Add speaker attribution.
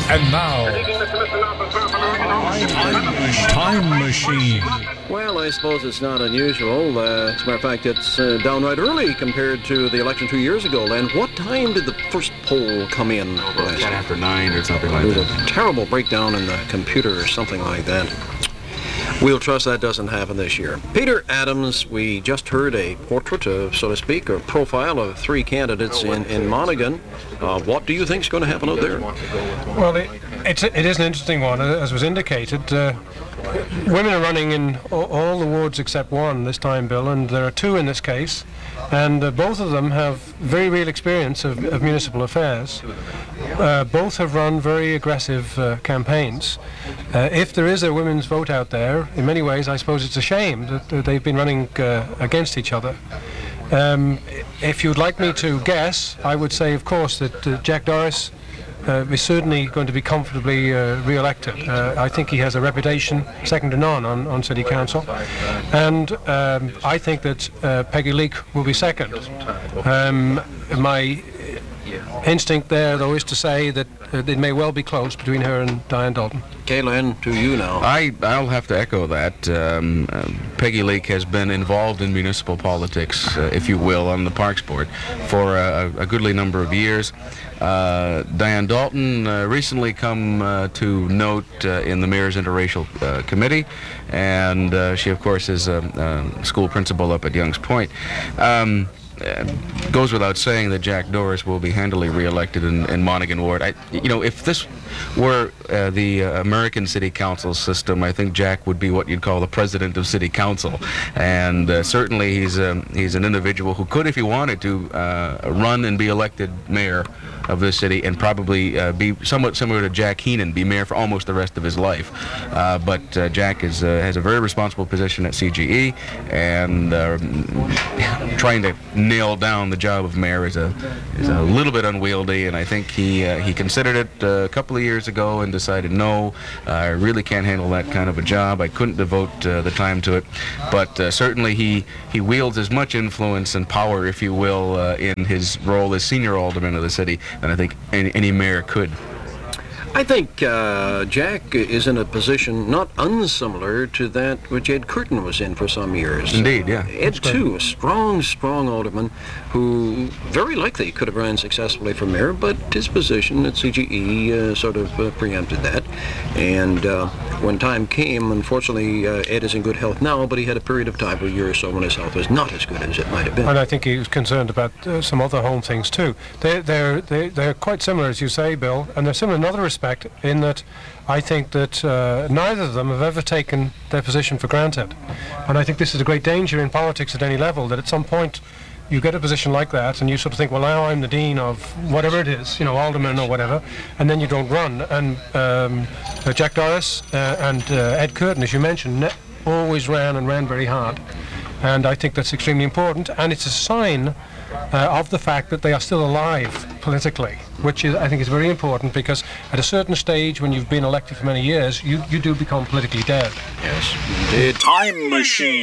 Speaker 1: And now, Time Machine.
Speaker 2: Well, I suppose it's not unusual. As a matter of fact, it's downright early compared to the election 2 years ago. Len, what time did the first poll come in?
Speaker 3: 10 after 9 or something like
Speaker 2: that. There
Speaker 3: that.
Speaker 2: was a terrible breakdown in the computer or something like that. We'll trust that doesn't happen this year. Peter Adams, we just heard a portrait, so to speak, or profile of three candidates in Monaghan. What do you think is going to happen out there?
Speaker 4: Well, it is an interesting one. As was indicated, women are running in all the wards except one this time, Bill, and there are two in this case. And both of them have very real experience of municipal affairs. Both have run very aggressive campaigns. If there is a women's vote out there, in many ways, I suppose it's a shame that they've been running against each other. If you'd like me to guess, I would say, of course, that Jack Doris is certainly going to be comfortably re-elected. I think he has a reputation second to none on City Council. And I think that Peggy Leake will be second. My instinct there, though, is to say that it may well be close between her and Diane Dalton.
Speaker 2: Kaylen, to you now.
Speaker 3: I'll have to echo that. Peggy Leake has been involved in municipal politics, if you will, on the Parks Board for a goodly number of years. Diane Dalton recently come to note in the Mayor's Interracial Committee, and she, of course, is a school principal up at Young's Point. Goes without saying that Jack Doris will be handily re-elected in Monaghan Ward. If this were the American City Council system, I think Jack would be what you'd call the president of City Council, and certainly he's an individual who could, if he wanted to, run and be elected mayor of this city, and probably be somewhat similar to Jack Heenan, be mayor for almost the rest of his life. But Jack has a very responsible position at CGE, and trying to nail down the job of mayor is a little bit unwieldy, and I think he considered it a couple of years ago and decided, no, I really can't handle that kind of a job. I couldn't devote the time to it. But certainly he wields as much influence and power, if you will, in his role as senior alderman of the city than I think any mayor could.
Speaker 2: I think Jack is in a position not unsimilar to that which Ed Curtin was in for some years.
Speaker 3: Indeed, yeah.
Speaker 2: Ed, too, a strong alderman who very likely could have run successfully for mayor, but his position at CGE sort of preempted that. And when time came, unfortunately, Ed is in good health now, but he had a period of time, a year or so, when his health was not as good as it might have been.
Speaker 4: And I think he was concerned about some other home things, too. They're quite similar, as you say, Bill, and they're similar in another respect, in that I think that neither of them have ever taken their position for granted. And I think this is a great danger in politics at any level, that at some point you get a position like that and you sort of think, well, now I'm the dean of whatever it is, alderman or whatever, and then you don't run. And Jack Doris and Ed Curtin, as you mentioned, always ran very hard. And I think that's extremely important, and it's a sign of the fact that they are still alive politically, which I think is very important, because at a certain stage, when you've been elected for many years, you do become politically dead.
Speaker 2: Yes, indeed.
Speaker 1: Time Machine.